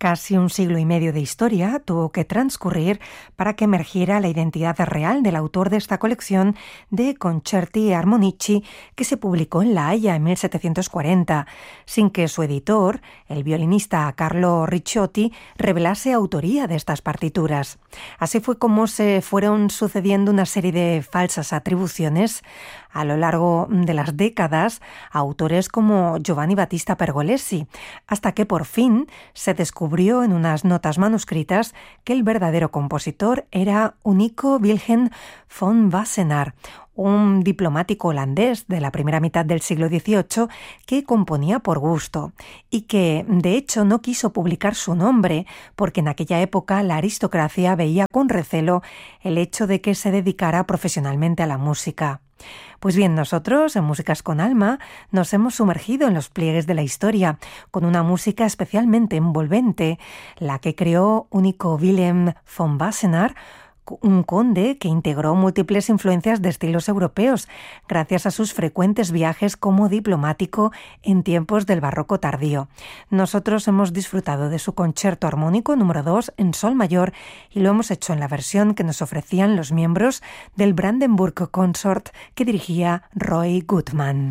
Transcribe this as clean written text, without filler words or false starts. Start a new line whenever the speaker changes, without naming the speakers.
Casi un siglo y medio de historia tuvo que transcurrir para que emergiera la identidad real del autor de esta colección de concerti e armonici que se publicó en La Haya en 1740, sin que su editor, el violinista Carlo Ricciotti, revelase autoría de estas partituras. Así fue como se fueron sucediendo una serie de falsas atribuciones a lo largo de las décadas a autores como Giovanni Battista Pergolesi, hasta que por fin se descubrió en unas notas manuscritas que el verdadero compositor era Unico Wilhelm von Wassenaar, un diplomático holandés de la primera mitad del siglo XVIII que componía por gusto y que, de hecho, no quiso publicar su nombre porque en aquella época la aristocracia veía con recelo el hecho de que se dedicara profesionalmente a la música. Pues bien, nosotros, en Músicas con Alma, nos hemos sumergido en los pliegues de la historia, con una música especialmente envolvente, la que creó Unico Wilhelm von Wassenaar, un conde que integró múltiples influencias de estilos europeos, gracias a sus frecuentes viajes como diplomático en tiempos del barroco tardío. Nosotros hemos disfrutado de su concierto armónico número 2 en sol mayor y lo hemos hecho en la versión que nos ofrecían los miembros del Brandenburg Consort que dirigía Roy Goodman.